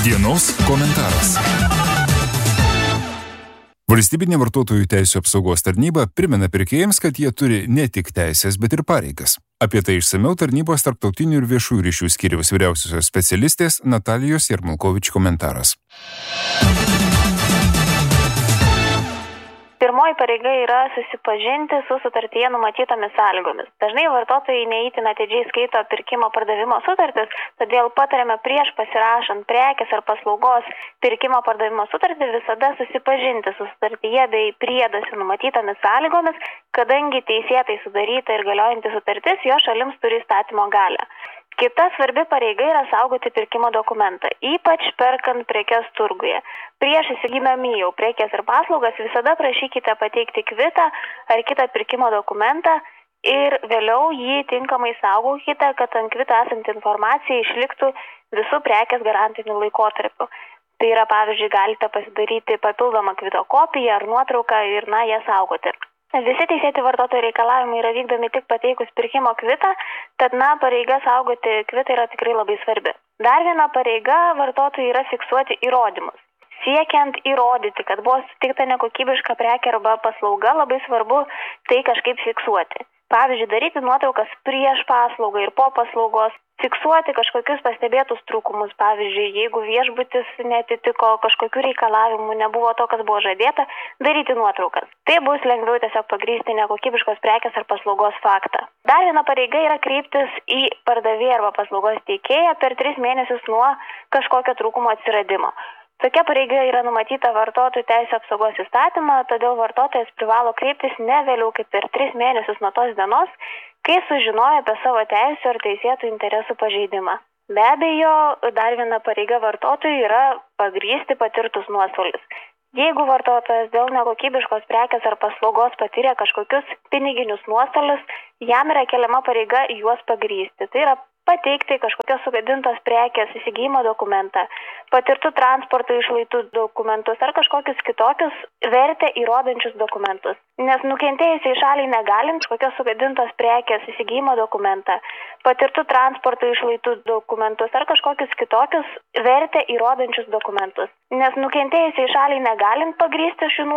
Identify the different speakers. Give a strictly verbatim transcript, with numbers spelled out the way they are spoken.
Speaker 1: Dienos komentaras. Valstybinė vartotojų teisių apsaugos tarnyba primena pirkėjams, kad jie turi ne tik teisės, bet ir pareigas. Apie tai išsamiau tarnybos tarptautinių ir viešųjų ryšių skyriaus vyriausiosios specialistės Natalijos Jarmalkovič komentaras.
Speaker 2: Pirmoji pareiga yra susipažinti su sutartyje numatytomis sąlygomis. Dažnai vartotojai neįtin atidžiai skaito pirkimo pardavimo sutartis, todėl patariame prieš pasirašant prekės ar paslaugos pirkimo pardavimo sutartį visada susipažinti su sutartyje bei prieduose numatytomis sąlygomis, kadangi teisėtai sudaryta ir galiojanti sutartis jo šalims turi įstatymo galią. Kita svarbi pareiga yra saugoti pirkimo dokumentą, ypač perkant prekes turguje. Prieš įsigydami jau prekes ir paslaugas visada prašykite pateikti kvitą ar kitą pirkimo dokumentą ir vėliau jį tinkamai saugokite, kad ant kvito esanti informacija išliktų visų prekės garantiniu laikotarpiu. Tai yra, pavyzdžiui, galite pasidaryti papildomą kvito kopiją ar nuotrauką ir na, ją saugoti. Visi teisėti vartotojų reikalavimai yra vykdomi tik pateikus pirkimo kvitą, tad na, pareiga saugoti kvitą yra tikrai labai svarbi. Dar viena pareiga vartotojui yra fiksuoti įrodymus. Siekiant įrodyti, kad buvo suteikta nekokybiška prekė arba paslauga, labai svarbu tai kažkaip fiksuoti. Pavyzdžiui, daryti nuotraukas prieš paslaugą ir po paslaugos, fiksuoti kažkokius pastebėtus trūkumus. Pavyzdžiui, jeigu viešbutis netitiko kažkokių reikalavimų, nebuvo to, kas buvo žadėta, daryti nuotraukas. Tai bus lengviau tiesiog pagrįsti nekokybiškos prekės ar paslaugos faktą. Dar viena pareiga yra kreiptis į pardavėją arba paslaugos teikėją per tris mėnesius nuo kažkokio trūkumo atsiradimo. Tokia pareiga yra numatyta vartotojų teisių apsaugos įstatymą, todėl vartotojas privalo kreiptis ne vėliau kaip per tris mėnesius nuo tos dienos, kai sužinojo apie savo teisių ar teisėtų interesų pažeidimą. Be abejo, dar viena pareiga vartotojui yra pagrįsti patirtus nuostolius. Jeigu vartotojas dėl nekokybiškos prekės ar paslaugos patyrė kažkokius piniginius nuostolius, jam yra keliama pareiga juos pagrįsti. Tai yra pateikti kažkokios sugadintos prekės įsigijimo dokumentą, patirtų transporto išlaidų dokumentus ar kažkokius kitokius vertę įrodančius dokumentus. Nes nukentėjusiai šaliai negalint kažkokios sugadintos prekės įsigijimo dokumentą, patirtų transporto išlaidų dokumentus ar kažkokius kitokius vertę įrodančius dokumentus. Nes nukentėjusiai šaliai negalint pagrįsti šių